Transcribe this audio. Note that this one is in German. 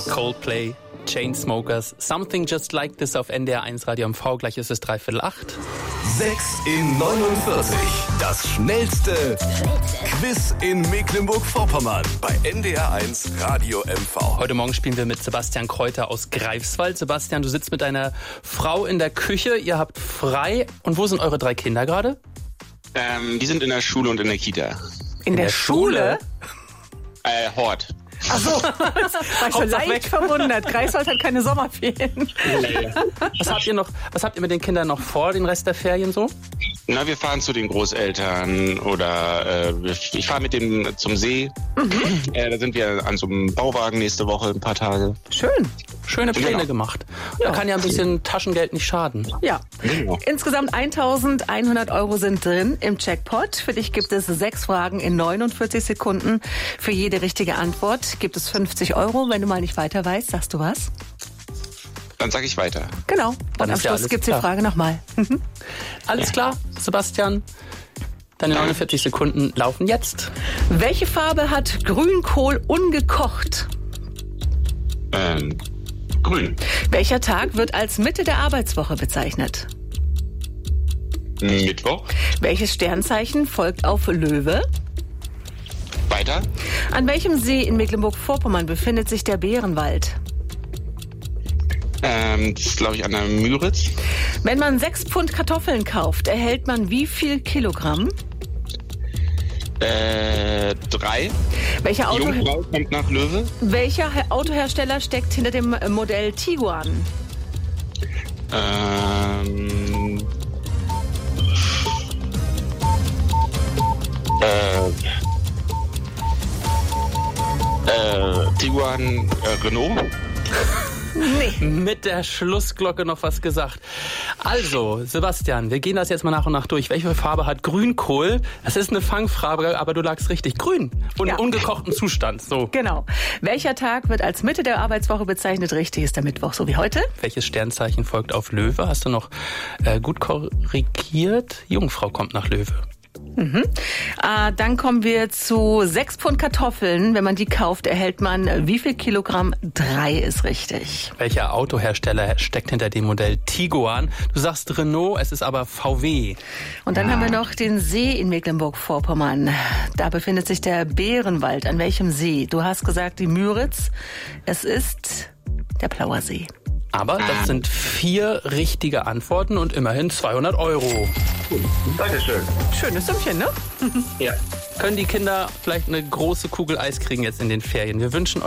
Coldplay, Chainsmokers, Something Just Like This auf NDR 1 Radio MV. Gleich ist es 7:45. 6 in 49. Das schnellste Quiz in Mecklenburg-Vorpommern bei NDR 1 Radio MV. Heute Morgen spielen wir mit Sebastian Kräuter aus Greifswald. Sebastian, du sitzt mit deiner Frau in der Küche, ihr habt frei. Und wo sind eure 3 Kinder gerade? Die sind in der Schule und in der Kita. In der Schule? Hort. Ach so, war ich so leicht verwundert. Greifswald hat keine Sommerferien. Was habt ihr mit den Kindern noch vor, den Rest der Ferien so? Na, wir fahren zu den Großeltern oder ich fahre mit denen zum See. Da sind wir an so einem Bauwagen nächste Woche ein paar Tage. Schön. Schöne Pläne gemacht. Da kann ja ein bisschen Taschengeld nicht schaden. Ja. Genau. Insgesamt 1.100 € sind drin im Jackpot. Für dich gibt es 6 Fragen in 49 Sekunden. Für jede richtige Antwort gibt es 50 €. Wenn du mal nicht weiter weißt, sagst du was? Dann sage ich weiter. Genau. Dann Und am ist ja Schluss alles gibt's die klar. Frage nochmal. Alles klar, Sebastian? Deine 49 Sekunden laufen jetzt. Welche Farbe hat Grünkohl ungekocht? Grün. Welcher Tag wird als Mitte der Arbeitswoche bezeichnet? Mittwoch. Welches Sternzeichen folgt auf Löwe? Weiter. An welchem See in Mecklenburg-Vorpommern befindet sich der Bärenwald? Das ist, glaube ich, an der Müritz. Wenn man 6 Pfund Kartoffeln kauft, erhält man wie viel Kilogramm? 3. Welcher Jungfrau kommt nach Löwe. Autohersteller steckt hinter dem Modell Tiguan? Tiguan, Renault. Nee. Mit der Schlussglocke noch was gesagt. Also, Sebastian, wir gehen das jetzt mal nach und nach durch. Welche Farbe hat Grünkohl? Das ist eine Fangfrage, aber du lagst richtig. Grün. Und Ja. im ungekochten Zustand. So. Genau. Welcher Tag wird als Mitte der Arbeitswoche bezeichnet? Richtig ist der Mittwoch, so wie heute. Welches Sternzeichen folgt auf Löwe? Hast du noch gut korrigiert? Jungfrau kommt nach Löwe. Dann kommen wir zu 6 Pfund Kartoffeln. Wenn man die kauft, erhält man wie viel Kilogramm? 3 ist richtig. Welcher Autohersteller steckt hinter dem Modell Tiguan? Du sagst Renault, es ist aber VW. Und dann haben wir noch den See in Mecklenburg-Vorpommern. Da befindet sich der Bärenwald. An welchem See? Du hast gesagt die Müritz. Es ist der Plauer See. Aber das sind 4 richtige Antworten und immerhin 200 €. Dankeschön. Schönes Sümmchen, ne? Ja. Können die Kinder vielleicht eine große Kugel Eis kriegen jetzt in den Ferien? Wir wünschen